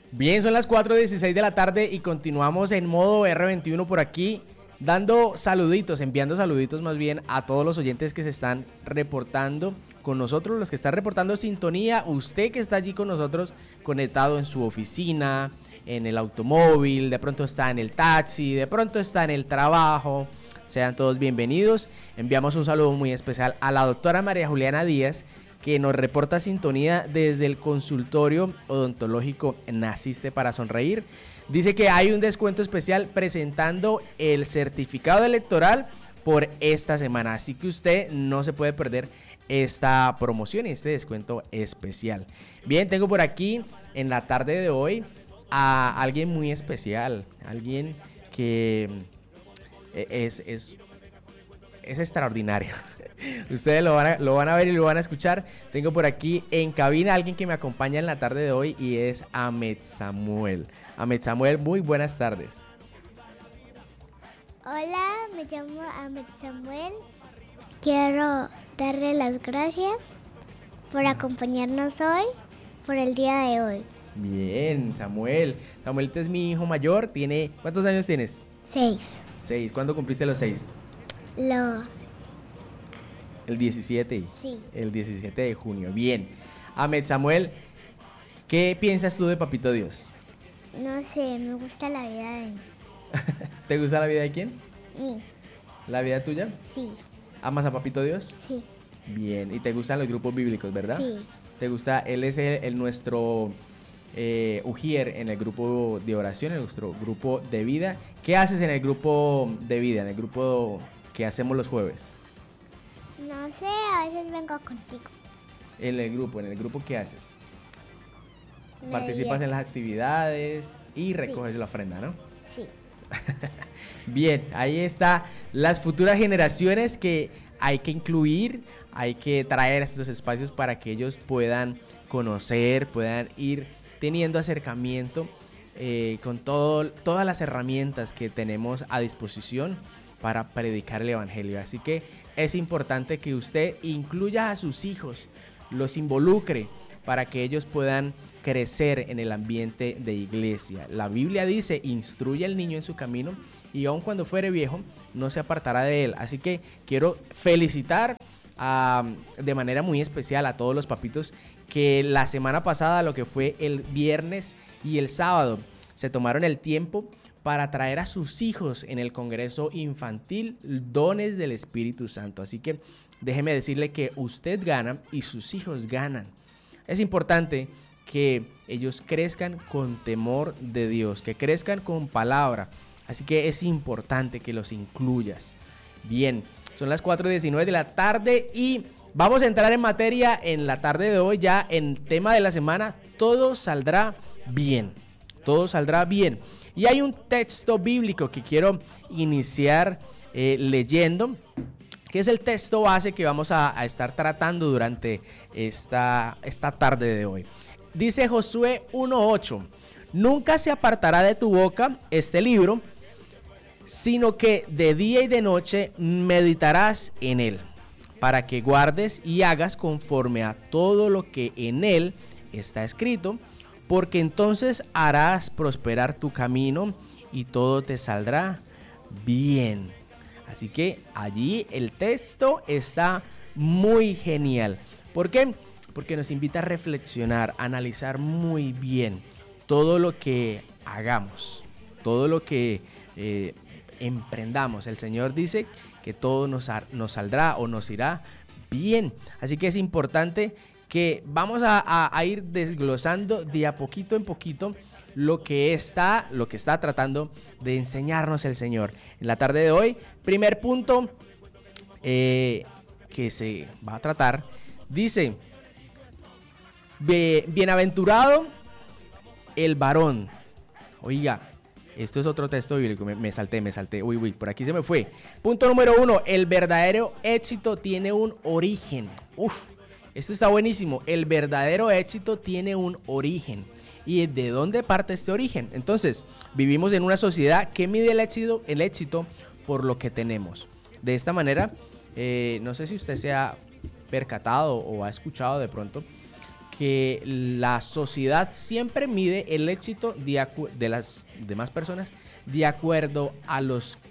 Bien, son las 4:16 de la tarde y continuamos en modo R21 por aquí, dando saluditos, enviando saluditos más bien a todos los oyentes que se están reportando con nosotros, los que están reportando sintonía, usted que está allí con nosotros conectado en su oficina, en el automóvil, de pronto está en el taxi, de pronto está en el trabajo. Sean todos bienvenidos. Enviamos un saludo muy especial a la doctora María Juliana Díaz, que nos reporta sintonía desde el consultorio odontológico Naciste para Sonreír. Dice que hay un descuento especial presentando el certificado electoral por esta semana, así que usted no se puede perder esta promoción y este descuento especial. Bien, tengo por aquí en la tarde de hoy a alguien muy especial, alguien que es extraordinario. Ustedes lo van a ver y lo van a escuchar. Tengo por aquí en cabina a alguien que me acompaña en la tarde de hoy y es Ahmed Samuel. Ahmed Samuel, muy buenas tardes. Hola, me llamo Ahmed Samuel. Quiero darle las gracias por acompañarnos hoy, por el día de hoy. Bien, Samuel. Samuel es mi hijo mayor. ¿Cuántos años tienes? 6. 6. ¿Cuándo cumpliste los 6? El 17. Sí. El 17 de junio. Bien. Ahmed Samuel, ¿qué piensas tú de Papito Dios? No sé, me gusta la vida de mí. ¿Te gusta la vida de quién? Mí. ¿La vida tuya? Sí. ¿Amas a Papito Dios? Sí. Bien. ¿Y te gustan los grupos bíblicos, verdad? Sí. ¿Te gusta? Él es nuestro Ujier en el grupo de oración, en nuestro grupo de vida. ¿Qué haces en el grupo de vida, en el grupo que hacemos los jueves? No sé, a veces vengo contigo. En el grupo ¿qué haces? Me Participas divierto. en las actividades y recoges Sí. la ofrenda, ¿no? Sí. Bien, ahí está las futuras generaciones que hay que incluir, hay que traer a estos espacios para que ellos puedan conocer, puedan ir teniendo acercamiento con todas las herramientas que tenemos a disposición para predicar el evangelio. Así que es importante que usted incluya a sus hijos, los involucre para que ellos puedan crecer en el ambiente de iglesia. La Biblia dice: instruye al niño en su camino y aun cuando fuere viejo no se apartará de él. Así que quiero felicitar de manera muy especial a todos los papitos que la semana pasada, lo que fue el viernes y el sábado, se tomaron el tiempo para traer a sus hijos en el Congreso Infantil Dones del Espíritu Santo. Así que déjeme decirle que usted gana y sus hijos ganan. Es importante que ellos crezcan con temor de Dios, que crezcan con palabra. Así que es importante que los incluyas. Bien, son las 4:19 de la tarde y vamos a entrar en materia en la tarde de hoy, ya en tema de la semana. Todo saldrá bien. Todo saldrá bien. Y hay un texto bíblico que quiero iniciar leyendo, que es el texto base que vamos a estar tratando durante esta tarde de hoy. Dice Josué 1:8: nunca se apartará de tu boca este libro, sino que de día y de noche meditarás en él, para que guardes y hagas conforme a todo lo que en él está escrito, porque entonces harás prosperar tu camino y todo te saldrá bien. Así que allí el texto está muy genial. ¿Por qué? Porque nos invita a reflexionar, a analizar muy bien todo lo que hagamos, todo lo que emprendamos. El Señor dice que todo nos saldrá o nos irá bien. Así que es importante que vamos a ir desglosando de a poquito en poquito lo que está tratando de enseñarnos el Señor. En la tarde de hoy, primer punto que se va a tratar, dice: bienaventurado el varón. Oiga, esto es otro texto bíblico, me salté, uy, por aquí se me fue. Punto número 1, el verdadero éxito tiene un origen. Esto está buenísimo. El verdadero éxito tiene un origen. ¿Y de dónde parte este origen? Entonces, vivimos en una sociedad que mide el éxito por lo que tenemos. De esta manera, no sé si usted se ha percatado o ha escuchado de pronto que la sociedad siempre mide el éxito de las demás personas de acuerdo a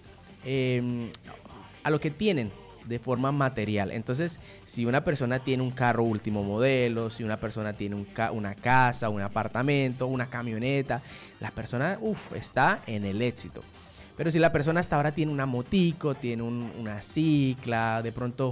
lo que tienen de forma material. Entonces, si una persona tiene un carro último modelo, si una persona tiene una casa, un apartamento, una camioneta, la persona está en el éxito. Pero si la persona hasta ahora tiene una motico, tiene una cicla, de pronto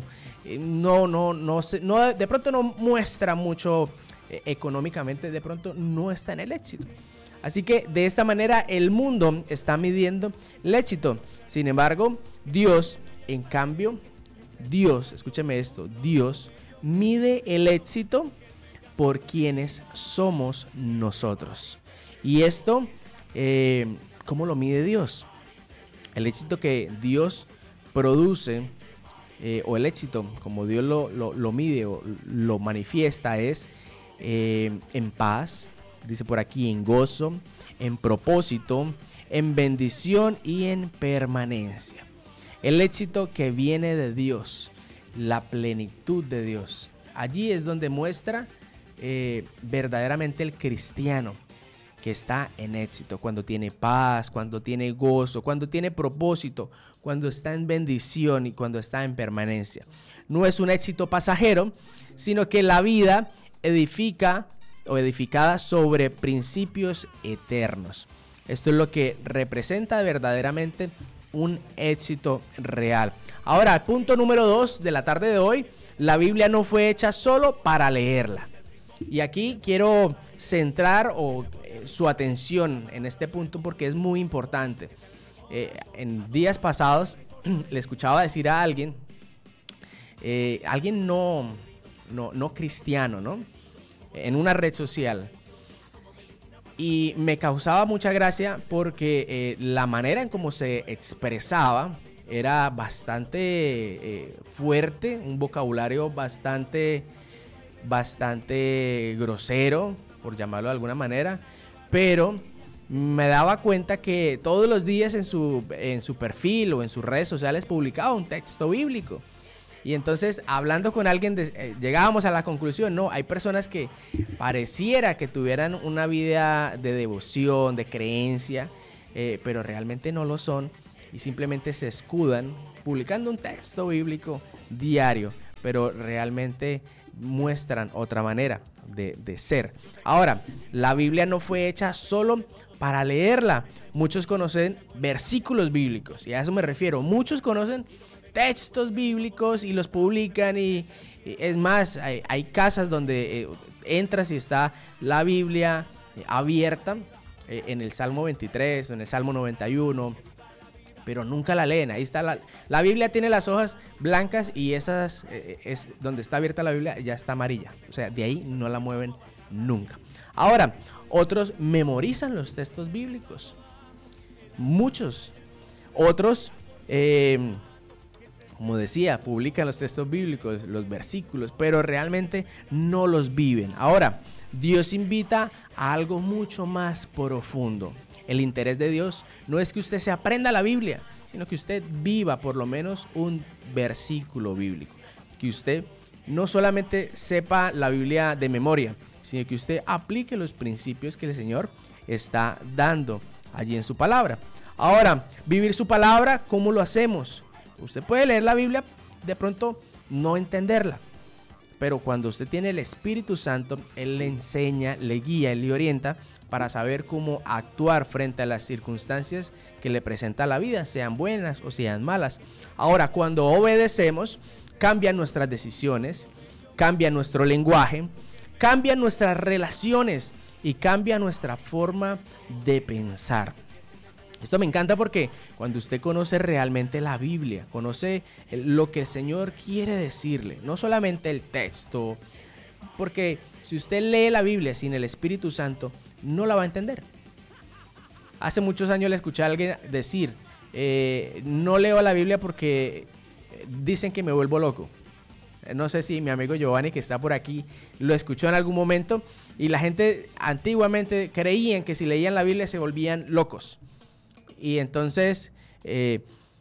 de pronto no muestra mucho económicamente, de pronto no está en el éxito. Así que de esta manera el mundo está midiendo el éxito. Sin embargo, Dios, en cambio, escúcheme esto, Dios mide el éxito por quienes somos nosotros. Y esto, ¿cómo lo mide Dios? El éxito que Dios produce, o el éxito como Dios lo mide o lo manifiesta, es en paz, dice por aquí, en gozo, en propósito, en bendición y en permanencia. El éxito que viene de Dios, la plenitud de Dios. Allí es donde muestra verdaderamente el cristiano que está en éxito, cuando tiene paz, cuando tiene gozo, cuando tiene propósito, cuando está en bendición y cuando está en permanencia. No es un éxito pasajero, sino que la vida edificada sobre principios eternos. Esto es lo que representa verdaderamente un éxito real. Ahora, el punto número 2 de la tarde de hoy: la Biblia no fue hecha solo para leerla. Y aquí quiero centrar su atención en este punto porque es muy importante. En días pasados le escuchaba decir a alguien no cristiano, ¿no?, en una red social. Y me causaba mucha gracia porque la manera en cómo se expresaba era bastante fuerte, un vocabulario bastante grosero, por llamarlo de alguna manera, pero me daba cuenta que todos los días en su perfil o en sus redes sociales publicaba un texto bíblico. Y entonces, hablando con alguien, llegábamos a la conclusión, no, hay personas que pareciera que tuvieran una vida de devoción, de creencia, pero realmente no lo son y simplemente se escudan publicando un texto bíblico diario, pero realmente muestran otra manera de ser. Ahora, la Biblia no fue hecha solo para leerla. Muchos conocen versículos bíblicos y a eso me refiero. Muchos conocen textos bíblicos y los publican y es más, hay casas donde entras y está la Biblia abierta en el Salmo 23 o en el Salmo 91, pero nunca la leen. Ahí está la Biblia tiene las hojas blancas y esas es donde está abierta la Biblia ya está amarilla, o sea, de ahí no la mueven nunca. Ahora, otros memorizan los textos bíblicos, muchos. Otros como decía, publican los textos bíblicos, los versículos, pero realmente no los viven. Ahora, Dios invita a algo mucho más profundo. El interés de Dios no es que usted se aprenda la Biblia, sino que usted viva por lo menos un versículo bíblico. Que usted no solamente sepa la Biblia de memoria, sino que usted aplique los principios que el Señor está dando allí en su palabra. Ahora, vivir su palabra, ¿cómo lo hacemos? Usted puede leer la Biblia, de pronto no entenderla, pero cuando usted tiene el Espíritu Santo, Él le enseña, le guía, Él le orienta para saber cómo actuar frente a las circunstancias que le presenta la vida, sean buenas o sean malas. Ahora, cuando obedecemos, cambian nuestras decisiones, cambia nuestro lenguaje, cambian nuestras relaciones y cambia nuestra forma de pensar. Esto me encanta porque cuando usted conoce realmente la Biblia, conoce lo que el Señor quiere decirle, no solamente el texto, porque si usted lee la Biblia sin el Espíritu Santo, no la va a entender. Hace muchos años le escuché a alguien decir, no leo la Biblia porque dicen que me vuelvo loco. No sé si mi amigo Giovanni, que está por aquí, lo escuchó en algún momento, y la gente antiguamente creían que si leían la Biblia se volvían locos. Y entonces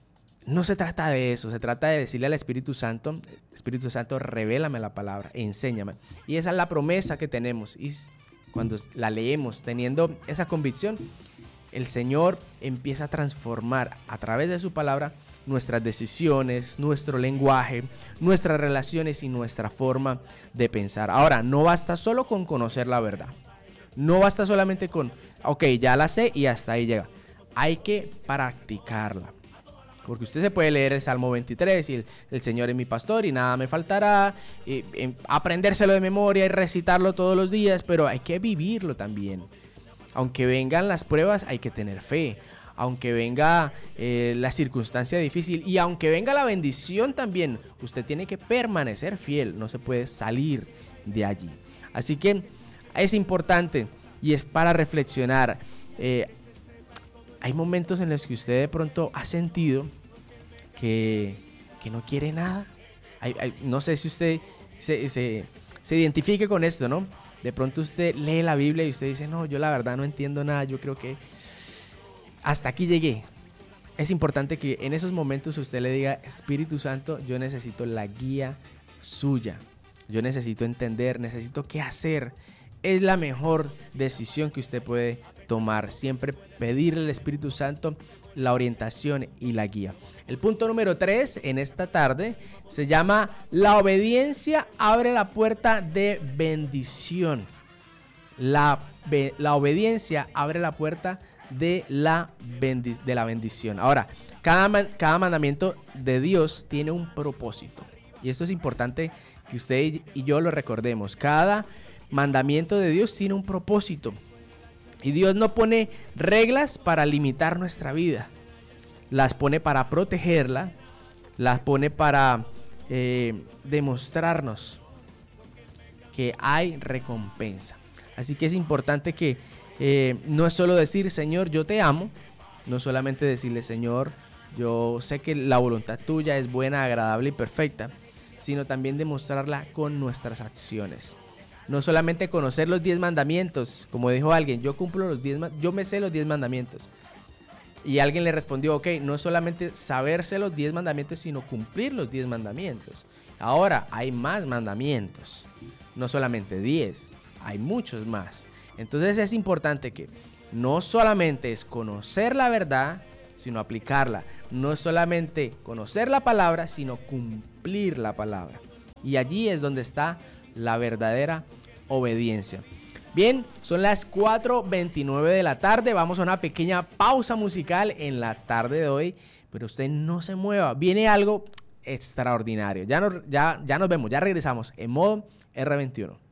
no se trata de eso, se trata de decirle al Espíritu Santo, revélame la palabra, enséñame. Y esa es la promesa que tenemos. Y cuando la leemos, teniendo esa convicción, el Señor empieza a transformar a través de su palabra nuestras decisiones, nuestro lenguaje, nuestras relaciones y nuestra forma de pensar. Ahora, no basta solo con conocer la verdad. No basta solamente con, ok, ya la sé y hasta ahí llega. Hay que practicarla. Porque usted se puede leer el Salmo 23 y el Señor es mi pastor y nada me faltará, aprendérselo de memoria y recitarlo todos los días, pero hay que vivirlo también. Aunque vengan las pruebas, hay que tener fe. Aunque venga la circunstancia difícil y aunque venga la bendición también, usted tiene que permanecer fiel, no se puede salir de allí. Así que es importante y es para reflexionar. Hay momentos en los que usted de pronto ha sentido que no quiere nada. No sé si usted se identifique con esto, ¿no? De pronto usted lee la Biblia y usted dice, no, yo la verdad no entiendo nada, yo creo que hasta aquí llegué. Es importante que en esos momentos usted le diga, Espíritu Santo, yo necesito la guía suya. Yo necesito entender, necesito qué hacer. Es la mejor decisión que usted puede tomar. Siempre pedirle al Espíritu Santo la orientación y la guía. El punto número 3 en esta tarde se llama la obediencia abre la puerta de bendición. La obediencia abre la puerta de la bendición. Ahora, cada mandamiento de Dios tiene un propósito. Y esto es importante que usted y yo lo recordemos. Cada mandamiento de Dios tiene un propósito. Y Dios no pone reglas para limitar nuestra vida. Las pone para protegerla. Las pone para demostrarnos que hay recompensa. Así que es importante que no es solo decir, Señor, yo te amo. No solamente decirle, Señor, yo sé que la voluntad tuya es buena, agradable y perfecta. Sino también demostrarla con nuestras acciones. No solamente conocer los 10 mandamientos, como dijo alguien, yo me sé los 10 mandamientos. Y alguien le respondió, ok, no solamente saberse los 10 mandamientos, sino cumplir los 10 mandamientos. Ahora hay más mandamientos, no solamente 10, hay muchos más. Entonces es importante que no solamente es conocer la verdad, sino aplicarla. No es solamente conocer la palabra, sino cumplir la palabra. Y allí es donde está la verdadera obediencia. Bien, son las 4:29 de la tarde. Vamos a una pequeña pausa musical en la tarde de hoy. Pero usted no se mueva. Viene algo extraordinario. Ya nos vemos, ya regresamos en modo R21.